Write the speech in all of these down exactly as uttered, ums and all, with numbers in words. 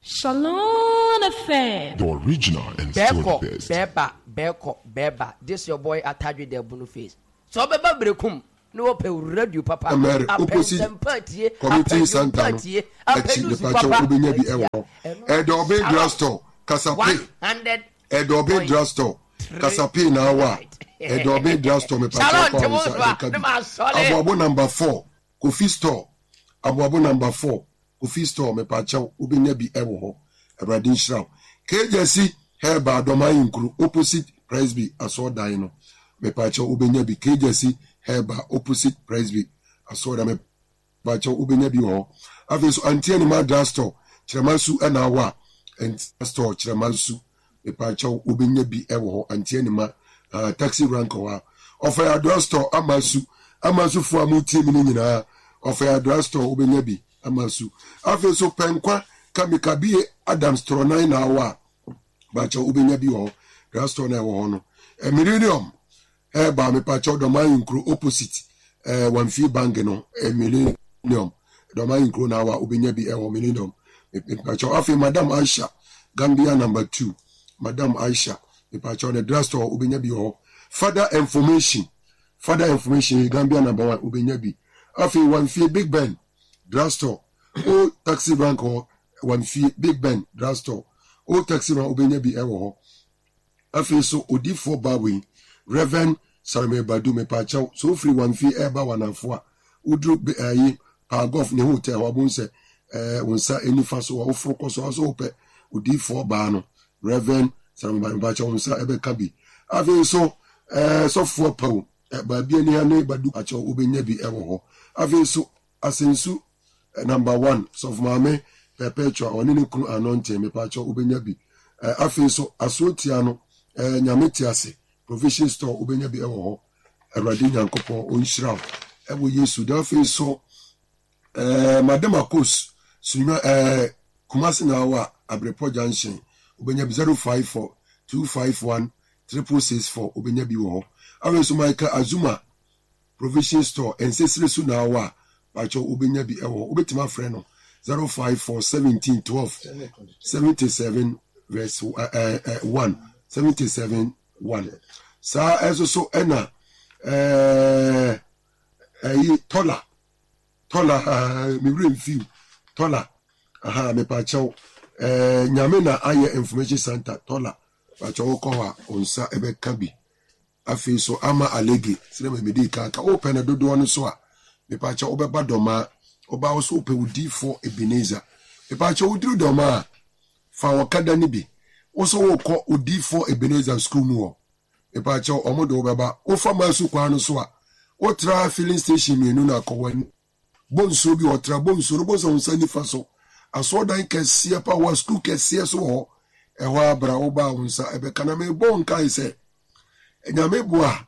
Shalom F M. The original and still the best. Beba, Beko, Beba. This your boy Atadri de Boniface. So Beba Brekum. No pay radio papa. Ameri opposite community center. Echi the pacho ubinya bi ewo. Edobe drugstore Kasape. Edobe drugstore Kasape na wa. Edobe drugstore me pacho kwa nsa. Abuabo number four Kofi store. Abuabo number four Kofi store me pacho ubinya bi ewo ho. Eradi Shroud. K J C Herba Doma Inkru opposite Presby aso dan no. Me pacho ubinya bi K J C Herba opposite Presby aso da me pacho ubinya bi ho. Afiso antie ni ma drugstore Chiramasu ena wa and store Chiramasu me pacho ubinya bi ewo ho antie ni ma uh, taxi rank wa. Offer ya drugstore Amasu Amasu fu amutie mi nyina. Offer ya drugstore ubinya bi Amasu. Afiso penkwa kamikabie Adams Tronai na wa bacha ubenya bi ho drugstore na wo no e millennium e ba me pacha Doma Inkru opposite eh one fee bank no e millennium Doma Inkru na wa ubenya bi e ho millennium me pacha afi Madam Aisha Gambia number two Madam Aisha me pacha na drugstore ubenya bi ho further information further information Gambia number one ubenya bi afi one fee Big Ben drugstore o taxi rank ho one fee Big Ben drugstore o taxi ran obenya bi ewo ho afi so odi for bawi Reverend Salome Badu me pacha so free one fee eba wanafo a udru ayi pagof ne hotel wa bonse eh wonsa enifa so wo froko so so pe odi for ba no Reverend Salome Badu pacha wonsa ebe kabi afi so eh so for pawo ba bia ni ane Badu pacha obenya bi ewo ho afi so asensu number one so for mame perpetual oni ne kunu anonte me pacho ubenya bi eh, afi so asotia no eh, nyametiase provision store ubenya bi ewo ho Awurade Nyankopon onhyira ewo Yesu da afi so eh, Madam Akos sunya eh, Kumasi na wa Abrepo Junction ubenya bi zero five four two five one three six four ubenya bi wo ho afi so Michael Azuma provision store ensesire su na wa pacho ubenya bi ewo ubetima frɛ no zero five four seventeen twelve seventy seven verse uh, uh, uh, one seventy seven one. Sa eso so ena eh eh tola tola uh, mi review tola aha me pa chaw eh nyame na aye information center tola pa chaw ko wa onsa ebe kabi afi so ama alege sire me di ka ka open na dodo no so a me pa chaw obeba doma oba also ope udi for Ebenezer me pa chaw udru doma fa wakada ni bi also woko udi for Ebenezer school mu me pa chaw omodo obeba o fa masu kwa no so a o tra filling station menu na akowani bonso bi o tra bonso no bonso unsa ni fa so aso dan kese pa wa school kese so ho e ho abra oba unsa ebe kana me bon kai se enyame boa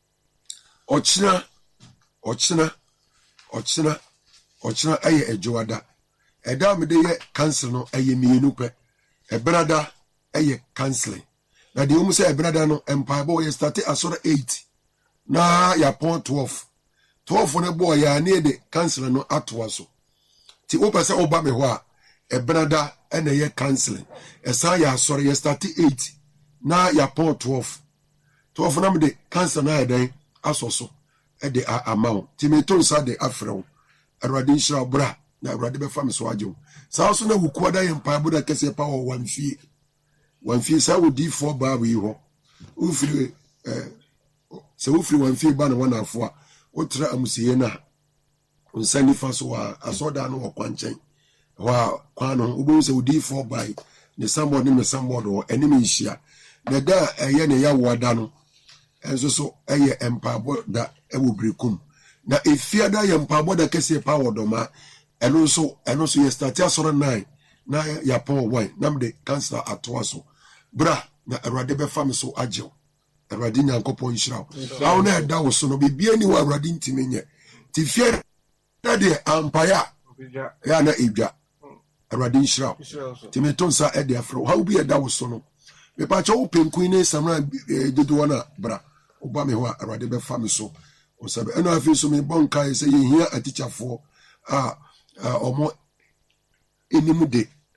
ochina ochina ochina ochina aye ejoada eda me de ye cancel no aye mienu pe ebrada aye canceling na de omu se ebrada no empire boy start asora eight na ya point twelve twelve ne boy ya ne de cancel no atwa so ti o pese oba me ho a ebrada ene ye canceling esa ya asora ye start eight na ya point twelve twelve na me de cancel na eden asoso e de amount ti me to nsa de afrew Awurade nhyira bra na Awurade be fa me so agyew sa so na wukuada ye mpa boda kese pa wo one fie one fie sa wo di four ba we ho ufiri eh se ufiri one fie ba na wana afo a wotra amusiye na onsani fa so a asoda no kwanchen wa kwano ubo se wo di four ba ne somebody me somebody o enemy nhia na da eye ne ya woda no enso so eye mpa boda e wo brekum na efiada ya mpabo da kese pa wodoma eno so eno so ye start asoro nine na ya pa one nam de cancer atwaso bra na Awurade be fam so agyew Awurade Nyankopon nhyira awo na eda wo so no bibia ni wa Awurade ntimi nye ti fie na de ampaya ya na edwa Awurade nhyira timi tonsa e de afro how bi eda wo so no me pa cha wo penkun ne samra dodo na bra oba me ho Awurade be fam so osabe eno afi so me bonka se ye hia atichafo a omo enimu de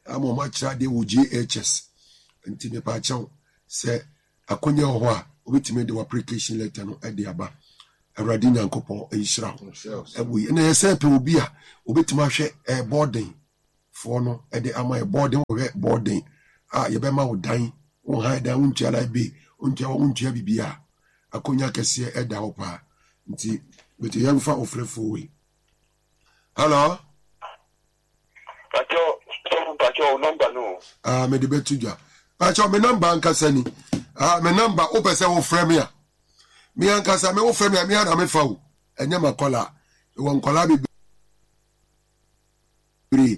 ama ma kira de wo G H S nti me pa chaw se akonya ho a obetime de application letter no e de aba awrade nyankopon ehira ebu na yese pe obi a obetime ahwe e boarding for no e de ama e boarding wo boarding ah ye be ma wo dan wo ha dan wo ntia la be wo ntia wo ntia bibia akonya kese e da ho pa nti beti yamfa ofrefo we. Hello Pacho Pacho number no ah me de betudwa Pacho me number ankasa ni ah me number o pese wo frame ya me ankasa me wo frame ya me na me fa wo enya makola wo nkola bi bri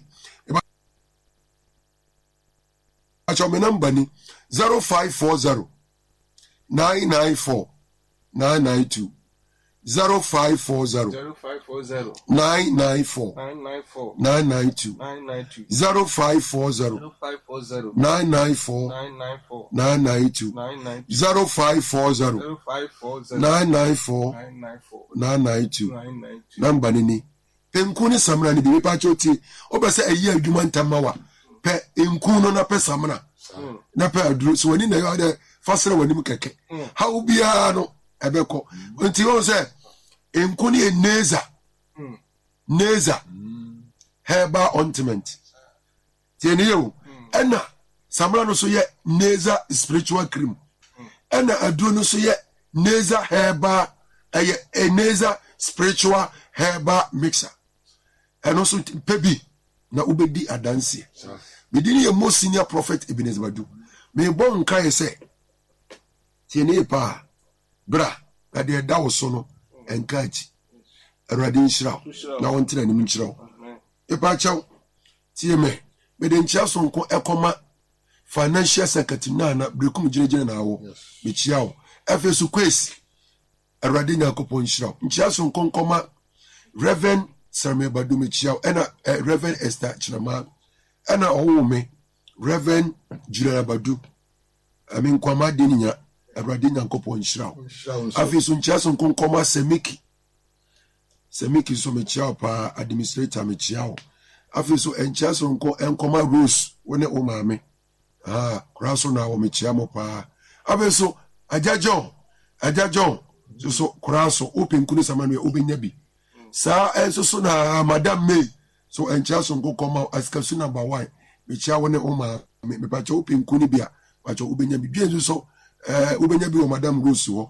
Pacho me number ni zero five four zero nine nine four nine nine two zero five four zero zero five four zero nine nine four nine nine four nine nine two nine nine two zero five four zero zero five four zero nine nine four nine nine four nine nine two nine nine two zero five four zero zero five four zero nine nine four nine nine four nine nine two nine nine two. number nini penku ni samra ni bi pa choti obese ayi adwuma ntama wa pe enku no na pe samra na pe aduro so wani na yo de fasara wani mu keke ha ubia no ebeko nti o se enku ni eneza neza herbal ointment tieni yo ena samra no so ye neza spiritual cream ena aduro no so ye neza herbal eye eneza spiritual herbal mixer and also pebi na ubedi adansi me dini ye most senior prophet Ebenezer Badu me bon kai say tieni pa bra na de da wo so no enkaji erade nshira na won tira ni nchira e pa chaw tie me me de nchia so nko ekoma financial secretary na na brekum girejire na wo me chia wo efesu kwesi erade nyankopon nshira nchia so nko nkoma Reverend Samuel Badu me chia ena uh, Reverend Esther Chirama ena owo me Reverend Juliana Badu I mean kwama deninya erade nyankopon nshira afesu nchia so nko nkoma semiki semiki so me chia pa administrator me chia afesu enchia so nko enkoma Rose wone o maame ah kraso na wo me chia mo pa afesu ajajo ajajo so so kraso open kunu samanu obenya bi sa enso so na Madam May so enchia so nko koma askasu number one me chia wone o ma me pa cha open kunu bia pa cha obenya bi bi so eh obenya bi o Madam Rose wo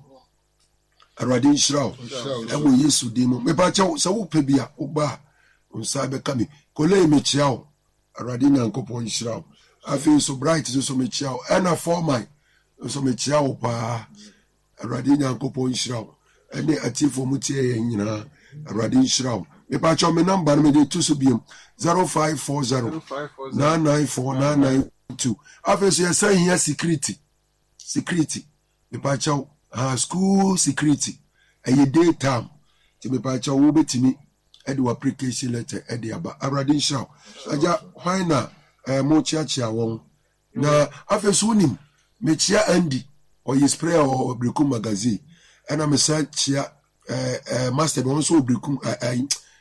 arade nshira ewo Yesu dimo me pa cha so wo pe bia ogba onsa be kami kole me chia o arade nyankopon nshira afi so bright so me chia o ena for my so me chia o pa arade nyankopon nshira ene atifo mutie ye nyina arade nshira me pa cha me number me de to so biem zero five four zero nine nine four nine nine two afi so yesa hia security security me pa cha ah school security aye daytime ti me pa cha wo betimi e de application letter e de aba arade nshira aja why na eh mo chiachia won na afesu nim me chia Andy or ye spray or Brekum magazine and I'm a chia eh eh master be so Brekum eh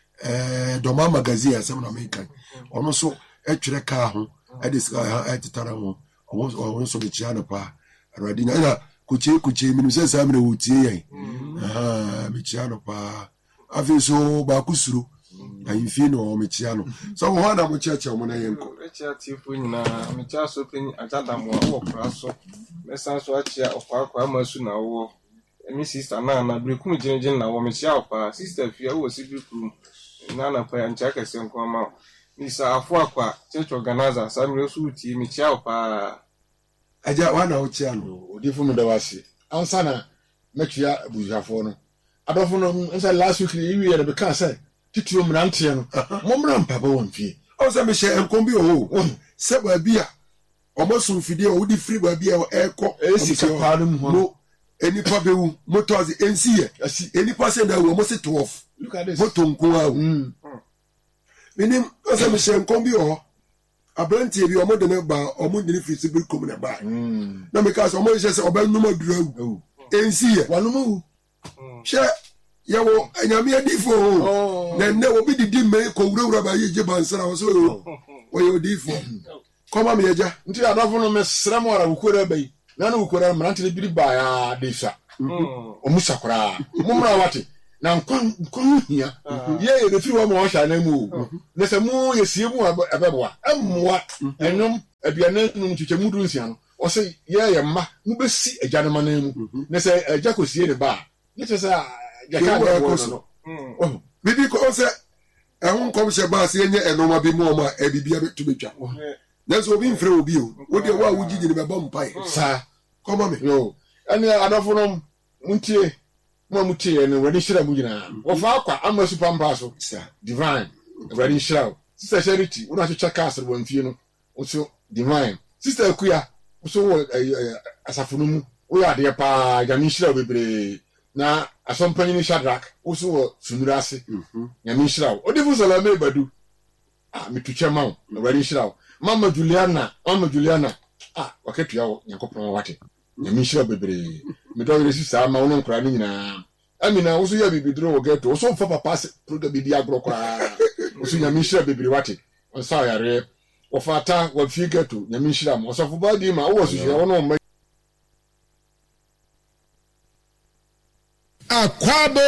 eh Doma magazine asem na American ono so e twere ka ho e de ska e titara ho ono so be chia no pa arade na kuche kuche minu se sa mre wotie yen ah me chia no pa afesu ba kusuru ayimfi no me chia no so ho na mo chia chia mo na yenko e chia tifu nyina me chia so pin ajada mo wo kraso me san so achia okwa kwa masu na wo emi sister na na brekum jinjin na wo me chia opa sister fia wo si brekum na na pa ancha kase nko ama ni sa afu akwa church organizer samre so uti me chia opa aja wana o chia no odifu no da wase ansa na metua abujafo no adofo no nsa last week ni wi ya be kan say tituo mrantie no mo mran papa won fie o se me she enkombi o se ba bia omo sun fidie o di free ba bia o eko esi ka parum ho eni pa bewu motors ensiye eni pa se da wo mo se twelve look at this moto nko a mm minim o se me she enkombi o abrantie bi omo de ne ba omo de ne free se bi kom na ba mm na me ka so omo she se obanuma durawu ensiye wanumu she yawo anyame adifo na ne obi didi me ko wurawura ba ye je bansara wo so wo ye odifo Come on, Meja. Until I don't know Miss Ramora who could obey. None who could have managed to be by a desha. Or Musakra. Mumrawati. Now come here. Yea, the few more shall move. There's a more, you see, more about and what? And no, a piano to Chamudusian. Or say, yeah, ma, you see a gentleman name. They say a jacuzzi in the bar. Let us say, oh, maybe because a home comes a bar saying, and no, be more, a be to be jam. That's what being through you. What do you want? Would you in a bomb pie, sir? Come on, no. And I don't know, Muntie, Mamuti, and when you should have been of Alca, I'm a super passo, sir. Divine, ready shout. Sister Charity, we have to check us one funeral, also divine. Sister Quia, so as a funum, we are dear pa, Yamisha will be now as some penny Shadrach, also Sunrasi, Yamisha. What if was a lamb do? Ah, me to Chamount, ready shout. Mama Juliana, Mama Juliana. Ah, wakati yao nyakopona wate. Nyamishira bebre. Medo yesi sa ma wono nkra ni nyina. Amina wo so ya bibidro wo geto. Wo so fa papa se proga bidi agro kra. Wo so nyamishira bebre wate. On sa yare. Wo fata wo fi geto nyamishira mo. So fo ba di ma wo so ya wono ma. Akwabo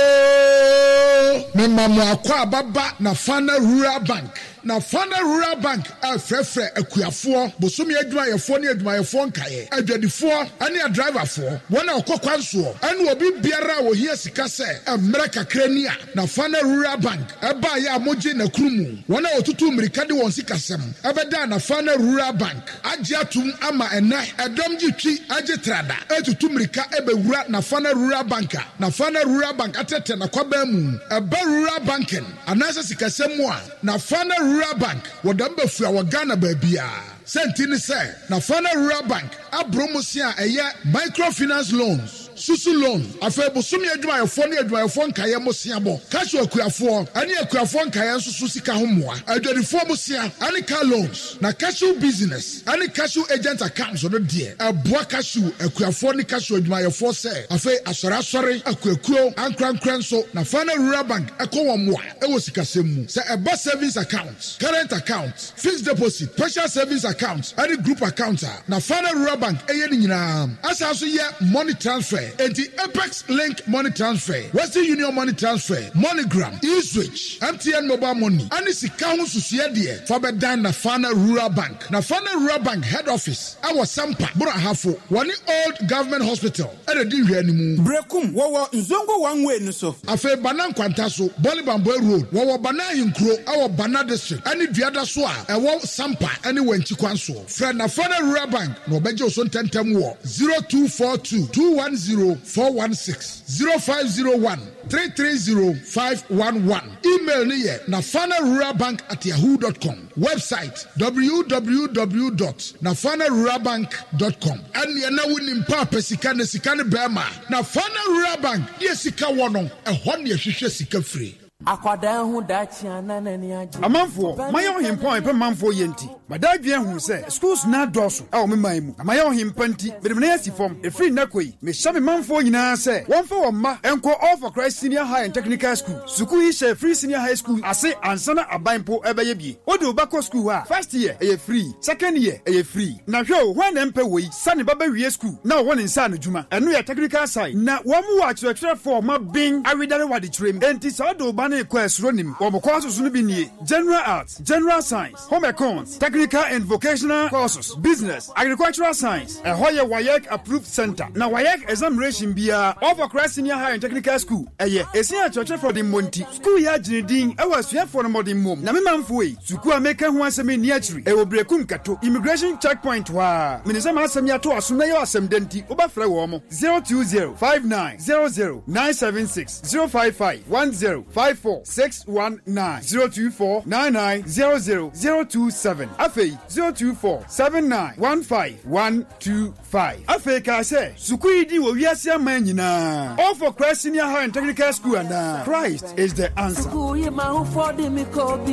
memamu akwa baba na Fana Rural Bank. Na Fana Rural Bank a frefre akuafo bosomi adwumayefo ne adwumayefo nkaye adwadifo ane a driverfo wona okokwanso ane obi biara wo hia sika se emre kakrania na Fana Rural Bank eba ya moje na krumu wona otutu mrika de won sikasem ebeda na Fana Rural Bank age atum ama ena edom gitwi age trada etutu mrika ebewura na Fana Rural Bank na Fana Rural Bank atete na kwaba mu eba Rural Banking anasa sikasem a na Fana Rural Bank wadamba fua wa Ghana babia sentini se na Fana Rural Bank abromosia eye microfinance loans susu loan afebo sumi adwuma yefo ne adwuma yefo nkaye mosia bo cash akuafo ani akuafo nkaye susu sika homoa adwadifo mosia ani car loans na cash business ani cash agent accounts no de aboa cash akuafo ne cash adwuma yefo se afi asora asore akuakuo ankrankranso na Fana Rural Bank ekowo moa ewo sika semu se eba savings account current account fixed deposit special savings account any group account na Fana Rural Bank eye ni nyina asa so ye money transfer enti Apex Link money transfer Western Union money transfer MoneyGram eSwitch M T N mobile money ani sika ho susuye de fa bedan na Fana Rural Bank na Fana Rural Bank head office awo Sampa Bura Hafo wani old government hospital e de hwe animu brekum wowo nzongo one way no so afa Banan Kwanta so Bolibambo road wowo Bana Hinkro awo Bana district ani duada so a ewo Sampa ani wanchi kwanso friend na Fana Rural Bank no beje so tentem wo zero two four two two one zero four one six zero five zero one three three zero five one one email ni ye na fana rural bank at yahoo dot com website w w w dot nafana rural bank dot com and ye na woni mpa pesika ne sika ne bema na Fana Rural Bank ye sika wono ehon ye hwehwe sika free akwada hu dachi anana ni aje amanfo mayo himpo epe manfo yenti badadwe hu se schools na doso a o meman mu mayo himpanti bedem na asifom e free na koi me shabe manfo nyina se wonfa womma enko all for Christ Senior High and Technical School suku yi she free senior high school ase ansana abanpo ebeye bie odi obako school ha first year e free second year e free na hwe when empe wei sane baba wie school na won nsa na juma eno ya technical side na womu wa chire for ma bin awidare wadi trem enti sa do bana kwesronim womko so no bi nie general arts general science home accounts technical and vocational courses business agricultural science a hoye WAEC approved center na WAEC examination bia of Christ Senior High and Technical School eye esia church for the monti school ya jinidin e wasua for no modern mom na memamfo yi suku ameka ho asem ni achiri e obrekum kato immigration checkpoint wa minisema asem ya to aso na yo asem denti obafre wo mo zero two zero five nine zero zero nine seven six zero five five one zero five four six one nine zero two four nine nine zero zero zero two seven afei zero two four seven nine one five one two five afei ka se suku idi wo wiase aman nyina all for Christ Senior High and Technical School and Christ is the answer suku ye ma ho for de mi kobi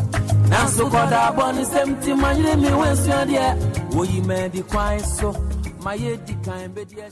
na so koda boni semti manyre mi wensu de wo yi me di kwan so my di kan be di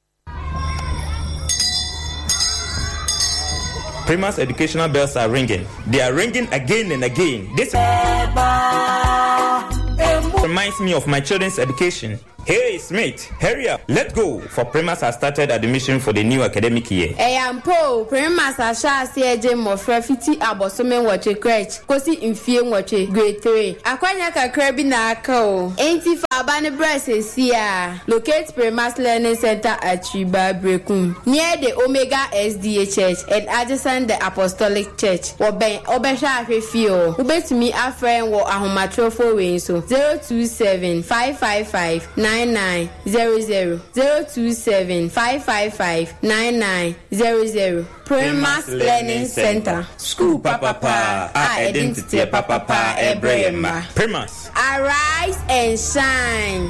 Primas educational bells are ringing. They are ringing again and again. This reminds me of my children's education. Hey, Smith, hurry up. Let's go. For Primas has started admission for the new academic year. Hey, I'm Paul. Primas has started C J Mofra fifty abosome watch crèche. Kosi infie watch grade three. Akwanya kakra bi na aka. Enti fa abane breast here. Locate Primas Learning Center at Chiba Brekum, near the Omega S D A Church and adjacent the Apostolic Church. Oben obesha afefio. Ubetumi afren wo ahomatrofo we so zero two seven five five five nine nine zero zero zero two seven five five five nine nine zero zero. Primas Learning Center. School papa pa, our identity papa pa ebrema. Primas. Arise and shine.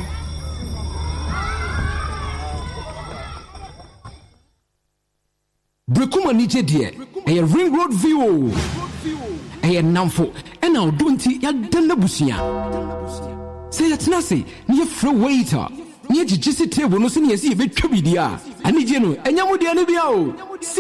Brekuma nije die. A ring road view. A namfo. And now don't ya danabusia. Say that's nasi. Near free waiter. Near Jissi table no senior see if it could be there. And you know, and Yamudia Nibiao.